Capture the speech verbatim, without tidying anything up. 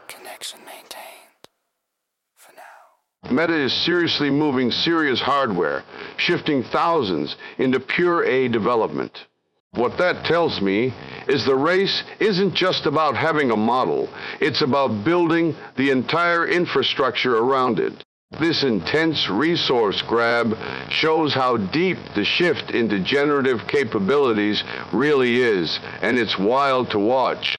Connection maintained. For now. Meta is seriously moving Sirius hardware, shifting thousands into pure A development. What that tells me is the race isn't just about having a model, it's about building the entire infrastructure around it. This intense resource grab shows how deep the shift into generative capabilities really is, and it's wild to watch.